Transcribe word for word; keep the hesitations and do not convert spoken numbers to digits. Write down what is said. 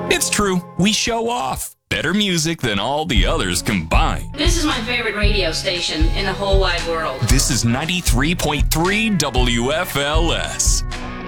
It's true, we show off. Better music than all the others combined. This is my favorite radio station in the whole wide world. This is ninety-three point three W F L S.